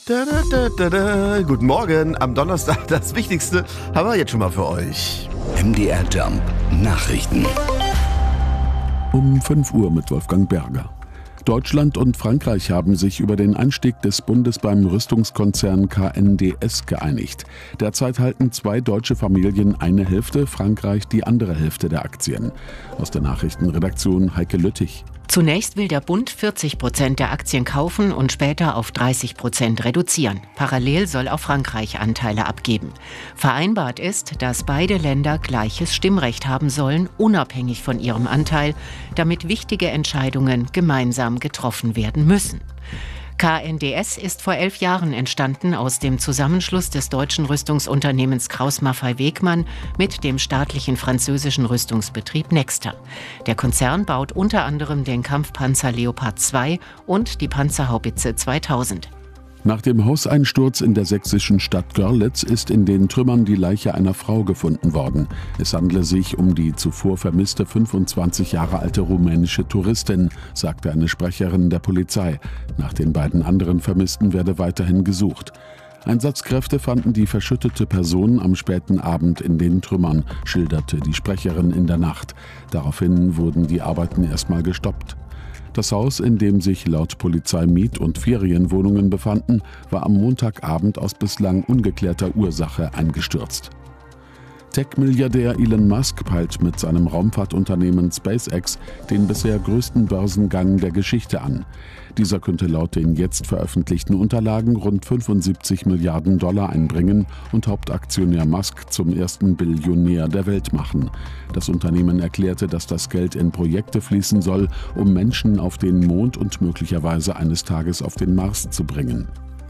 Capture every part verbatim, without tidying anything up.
Da, da, da, da, da. Guten Morgen, am Donnerstag. Das Wichtigste haben wir jetzt schon mal für euch. M D R Jump Nachrichten. Um fünf Uhr mit Wolfgang Berger. Deutschland und Frankreich haben sich über den Einstieg des Bundes beim Rüstungskonzern K N D S geeinigt. Derzeit halten zwei deutsche Familien eine Hälfte, Frankreich die andere Hälfte der Aktien. Aus der Nachrichtenredaktion Heike Lüttich. Zunächst will der Bund vierzig Prozent der Aktien kaufen und später auf dreißig Prozent reduzieren. Parallel soll auch Frankreich Anteile abgeben. Vereinbart ist, dass beide Länder gleiches Stimmrecht haben sollen, unabhängig von ihrem Anteil, damit wichtige Entscheidungen gemeinsam getroffen werden müssen. K N D S ist vor elf Jahren entstanden aus dem Zusammenschluss des deutschen Rüstungsunternehmens Krauss-Maffei-Wegmann mit dem staatlichen französischen Rüstungsbetrieb Nexter. Der Konzern baut unter anderem den Kampfpanzer Leopard zwei und die Panzerhaubitze zweitausend. Nach dem Hauseinsturz in der sächsischen Stadt Görlitz ist in den Trümmern die Leiche einer Frau gefunden worden. Es handle sich um die zuvor vermisste fünfundzwanzig Jahre alte rumänische Touristin, sagte eine Sprecherin der Polizei. Nach den beiden anderen Vermissten werde weiterhin gesucht. Einsatzkräfte fanden die verschüttete Person am späten Abend in den Trümmern, schilderte die Sprecherin in der Nacht. Daraufhin wurden die Arbeiten erstmal gestoppt. Das Haus, in dem sich laut Polizei Miet- und Ferienwohnungen befanden, war am Montagabend aus bislang ungeklärter Ursache eingestürzt. Tech-Milliardär Elon Musk peilt mit seinem Raumfahrtunternehmen SpaceX den bisher größten Börsengang der Geschichte an. Dieser könnte laut den jetzt veröffentlichten Unterlagen rund fünfundsiebzig Milliarden Dollar einbringen und Hauptaktionär Musk zum ersten Billionär der Welt machen. Das Unternehmen erklärte, dass das Geld in Projekte fließen soll, um Menschen auf den Mond und möglicherweise eines Tages auf den Mars zu bringen.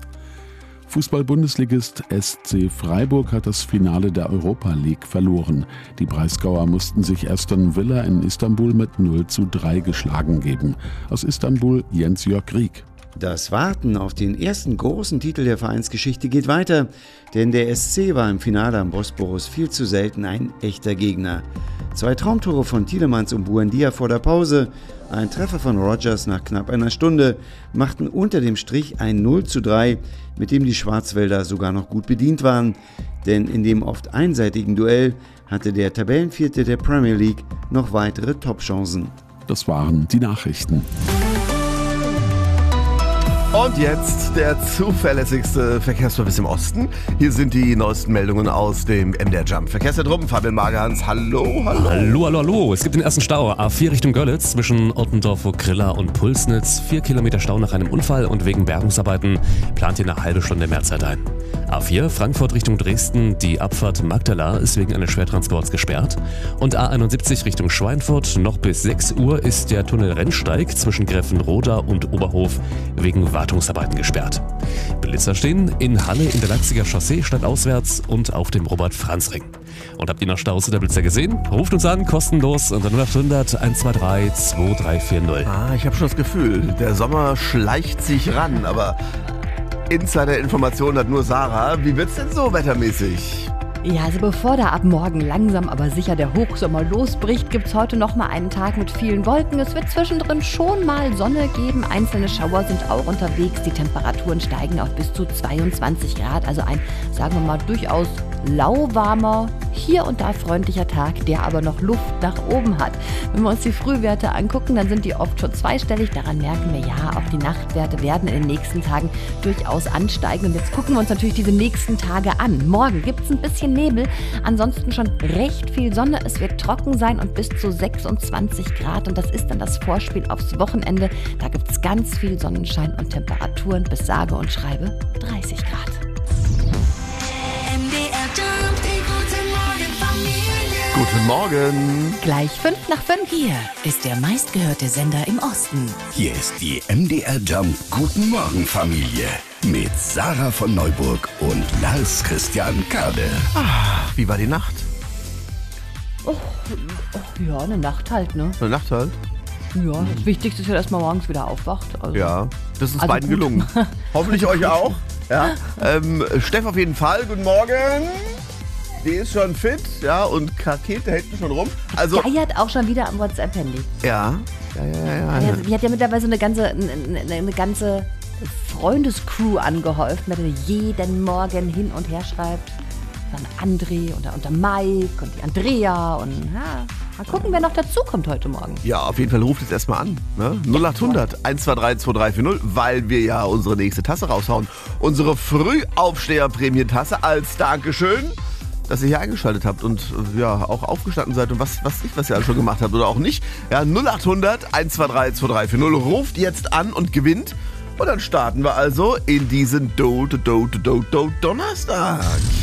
Fußball-Bundesligist S C Freiburg hat das Finale der Europa League verloren. Die Breisgauer mussten sich Aston Villa in Istanbul mit null zu drei geschlagen geben. Aus Istanbul Jens-Jörg Rieck. Das Warten auf den ersten großen Titel der Vereinsgeschichte geht weiter, denn der S C war im Finale am Bosporus viel zu selten ein echter Gegner. Zwei Traumtore von Tielemans und Buendia vor der Pause, ein Treffer von Rogers nach knapp einer Stunde machten unter dem Strich ein null zu drei, mit dem die Schwarzwälder sogar noch gut bedient waren. Denn in dem oft einseitigen Duell hatte der Tabellenvierte der Premier League noch weitere Topchancen. Das waren die Nachrichten. Und jetzt der zuverlässigste Verkehrsservice im Osten. Hier sind die neuesten Meldungen aus dem M D R Jump Verkehrszentrum. Fabian Magerhans, hallo, hallo. Hallo, hallo, hallo. Es gibt den ersten Stau. A vier Richtung Görlitz zwischen Ottendorf-Grilla und Pulsnitz. Vier Kilometer Stau nach einem Unfall und wegen Bergungsarbeiten plant ihr eine halbe Stunde mehr Zeit ein. A vier Frankfurt Richtung Dresden. Die Abfahrt Magdala ist wegen eines Schwertransports gesperrt. Und A einundsiebzig Richtung Schweinfurt. Noch bis sechs Uhr ist der Tunnel Rennsteig zwischen Greffenroda und Oberhof wegen Wartungsarbeiten gesperrt. Blitzer stehen in Halle in der Leipziger Chaussee stadtauswärts und auf dem Robert-Franz-Ring. Und habt ihr noch Staus oder Blitzer gesehen? Ruft uns an, kostenlos unter null acht hundert eins zwei drei zwei drei vier null. Ah, ich habe schon das Gefühl, der Sommer schleicht sich ran, aber Insider-Informationen hat nur Sarah. Wie wird's denn so wettermäßig? Ja, also bevor da ab morgen langsam aber sicher der Hochsommer losbricht, gibt's heute noch mal einen Tag mit vielen Wolken. Es wird zwischendrin schon mal Sonne geben. Einzelne Schauer sind auch unterwegs. Die Temperaturen steigen auf bis zu zweiundzwanzig Grad. Also ein, sagen wir mal, durchaus lauwarmer, hier und da freundlicher Tag, der aber noch Luft nach oben hat. Wenn wir uns die Frühwerte angucken, dann sind die oft schon zweistellig. Daran merken wir, ja, auch die Nachtwerte werden in den nächsten Tagen durchaus ansteigen. Und jetzt gucken wir uns natürlich diese nächsten Tage an. Morgen gibt es ein bisschen Nebel, ansonsten schon recht viel Sonne. Es wird trocken sein und bis zu sechsundzwanzig Grad. Und das ist dann das Vorspiel aufs Wochenende. Da gibt es ganz viel Sonnenschein und Temperaturen bis sage und schreibe dreißig Grad. Guten Morgen. Gleich fünf nach fünf. Hier ist der meistgehörte Sender im Osten. Hier ist die M D R Jump Guten Morgen Familie mit Sarah von Neuburg und Lars Christian Kade. Ah, wie war die Nacht? Oh, oh, ja, eine Nacht halt, ne? Eine Nacht halt? Ja, das Wichtigste ist ja, dass man morgens wieder aufwacht. Also, ja, das ist uns also beiden gut. gelungen. Hoffentlich euch auch. Ja. Ähm, Steff auf jeden Fall, guten Morgen. Die ist schon fit, ja, und Kakete da hinten schon rum. Also, geiert auch schon wieder am WhatsApp-Handy. ja, ja, ja, ja. Ja, die hat ja mittlerweile so eine ganze, eine, eine ganze Freundescrew angehäuft, mit der jeden Morgen hin und her schreibt. Dann André und der, und der Mike und die Andrea und ja, mal gucken, wer noch dazukommt heute Morgen. Ja, auf jeden Fall ruft jetzt erstmal an. Ne? null acht hundert eins zwei drei zwei drei vier null, weil wir ja unsere nächste Tasse raushauen. Unsere Frühaufsteher-Prämientasse als Dankeschön, dass ihr hier eingeschaltet habt und ja auch aufgestanden seid und was, was nicht, was ihr alle schon gemacht habt oder auch nicht. Ja, null acht hundert eins zwei drei zwei drei vier null, ruft jetzt an und gewinnt. Und dann starten wir also in diesen Do, Do, Do, Do, Do, Do Donnerstag.